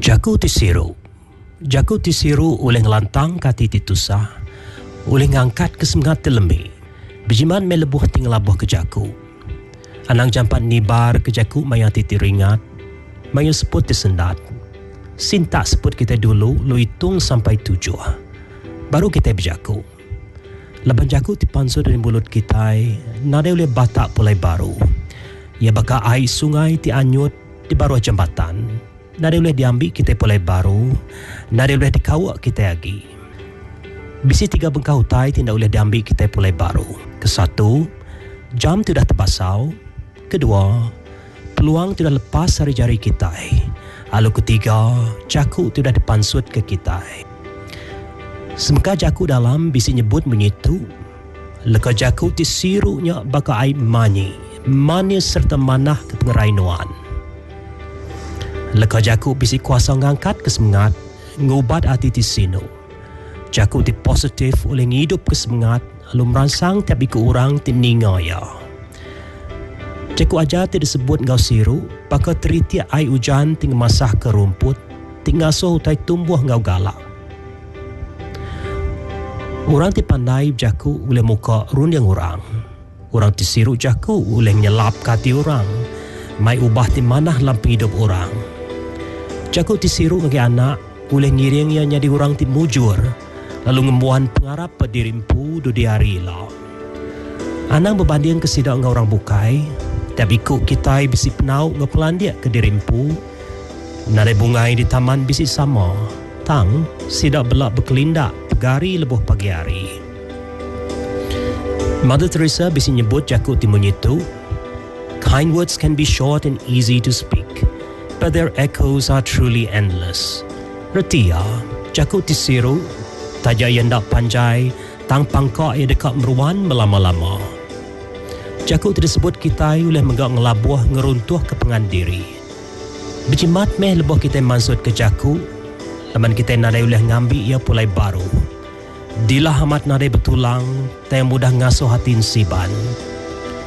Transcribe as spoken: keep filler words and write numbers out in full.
Jaku tisiru. Jaku tisiru oleh ngelantang kati titusah, oleh ngangkat kesemangat telemi. Bijiman melebuh tinglabuh ke jaku. Anang jampat nibar ke jaku maya titiringat, maya seput disendat. Sintak seput kita dulu, lu hitung sampai tujuh. Baru kita berjaku. Laban jaku dipansur dari mulut kita, nada oleh batak pulai baru. Ia baka air sungai dianyut di bawah jambatan. Nada boleh diambil kita pulai baru, nada boleh dikawak kita lagi. Bisi tiga bengkau tai tidak boleh diambil kita pulai baru. Kesatu, jam tidak terbasau. Kedua, peluang tidak lepas dari jari kita. Lalu ketiga, jaku tidak dipansut ke kita. Semeka jaku dalam bisi nyebut menyitu. Leka jaku tisirunya baka air mani, mani serta manah ke pengerainuan. Leka jaku bisi kuasa ngangkat kesemangat, ngubat hati tisino. Jaku ti positif oleh ngidup kesemangat, lalu merangsang tiap ikut orang ti ningaya. Jaku aja ti disebut ngau siru, baka teriti ai hujan ti ngemasah ke rumput, ti ngasuh utai tumbuh ngau galak. Orang ti pandai jaku oleh muka runding orang. Orang ti siru jaku oleh nyelap kati orang, mai ubah ti manah lampu hidup orang. Jaku tisiru ngagi anak, boleh ngiringnya jadi orang ti mujur, lalu ngembuan pengarap pedirimpu do diari lah. Anang berbanding kesidak ngau orang bukai, tiap ikut kita bisi penau ngepelandiak ke dirimpu, nare bungai di taman bisi sama, tang sidak belak berkelindak, pegari lebuh pagi hari. Mother Teresa bisi nyebut jaku ti menyitu, kind words can be short and easy to speak, but their echoes are truly endless. Retia, jaku tisiru, taja yendak panjai, tang pangkak ia dekat meruan melama-lama. Jaku disebut kita oleh menggak ngelabuh ngeruntuh ke pengandiri. Berjimat meh lebuh kita mansut ke jaku, laman kita nadai oleh ngambil ia pulai baru. Dilah amat nadai betulang, tak mudah ngasuh hati siban.